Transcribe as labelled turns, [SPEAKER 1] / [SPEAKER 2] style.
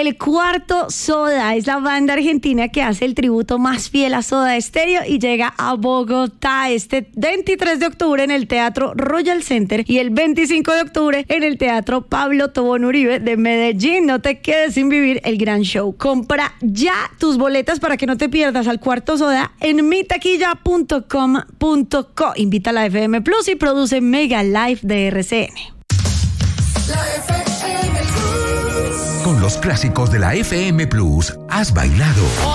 [SPEAKER 1] El Cuarto Soda es la banda argentina que hace el tributo más fiel a Soda Stereo y llega a Bogotá este 23 de octubre en el Teatro Royal Center y el 25 de octubre en el Teatro Pablo Tobón Uribe de Medellín. No te quedes sin vivir el gran show. Compra ya tus boletas para que no te pierdas al Cuarto Soda en mitaquilla.com.co. Invita a la FM Plus y produce Mega Live de RCN.
[SPEAKER 2] Con los clásicos de la FM Plus, has bailado.